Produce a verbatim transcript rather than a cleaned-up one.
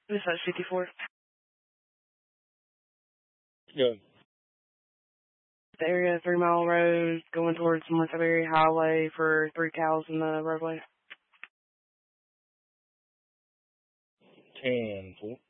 This is fifty-four. Good. The area, Three Mile Road, going towards Monterey Highway for three cows in the roadway. ten four.